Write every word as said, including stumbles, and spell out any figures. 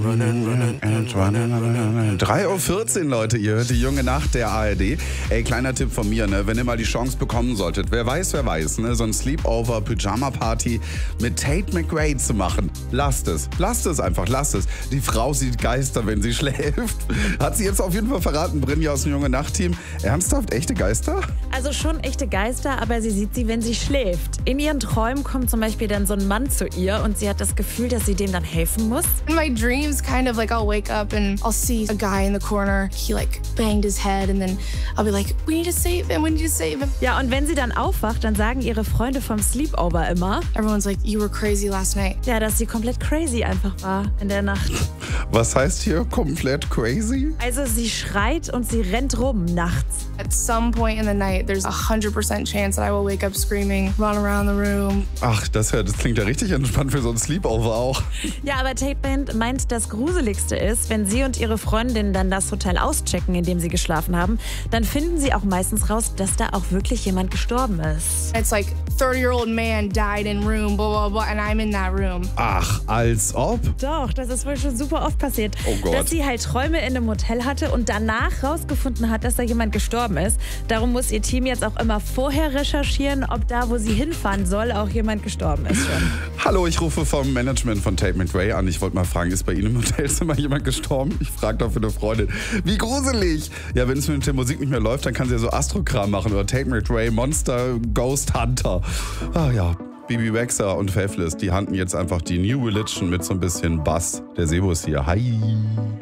drei Uhr vierzehn, Leute, ihr hört die junge Nacht der A R D. Ey, kleiner Tipp von mir, ne, wenn ihr mal die Chance bekommen solltet, wer weiß, wer weiß, ne, so ein Sleepover-Pyjama-Party mit Tate McRae zu machen. Lasst es, lasst es einfach, lasst es. Die Frau sieht Geister, wenn sie schläft. Hat sie jetzt auf jeden Fall verraten, Brynja aus dem junge Nacht-Team. Ernsthaft, echte Geister? Also schon echte Geister, aber sie sieht sie, wenn sie schläft. In ihren Träumen kommt zum Beispiel dann so ein Mann zu ihr und sie hat das Gefühl, dass sie dem dann helfen muss. In my dreams, kind of like I'll wake up and I'll see a guy in the corner. He like banged his head and then I'll be like, we need to save him, we need to save him. Ja, und wenn sie dann aufwacht, dann sagen ihre Freunde vom Sleepover immer, Everyone's like, you were crazy last night. ja, dass sie komplett crazy einfach war in der Nacht. Was heißt hier komplett crazy? Also sie schreit und sie rennt rum nachts. At some point in the night, there's a hundred percent chance that I will wake up screaming, run around the room. Ach, das, das klingt ja richtig entspannt für so ein Sleepover auch. Ja, aber Tate meint, das Gruseligste ist, wenn sie und ihre Freundin dann das Hotel auschecken, in dem sie geschlafen haben, dann finden sie auch meistens raus, dass da auch wirklich jemand gestorben ist. It's like thirty-year-old man died in room, blah, blah, blah, and I'm in that room. Ach, als ob? Doch, das ist wohl schon super oft passiert. Oh Gott. Dass sie halt Träume in einem Hotel hatte und danach rausgefunden hat, dass da jemand gestorben ist. Darum muss ihr Team jetzt auch immer vorher recherchieren, ob da, wo sie hinfahren soll, auch jemand gestorben ist schon. Hallo, ich rufe vom Management von Tate McRae an. Ich wollte mal fragen, ist bei Ihnen im Hotelzimmer jemand gestorben? Ich frage da für eine Freundin. Wie gruselig! Ja, wenn es mit der Musik nicht mehr läuft, dann kann sie ja so Astrokram machen oder Tate McRae, Monster, Ghost Hunter. Ah ja, Bibi Rexha und Faithless, die hannten jetzt einfach die New Religion mit so ein bisschen Bass. Der Sebo ist hier. Hi!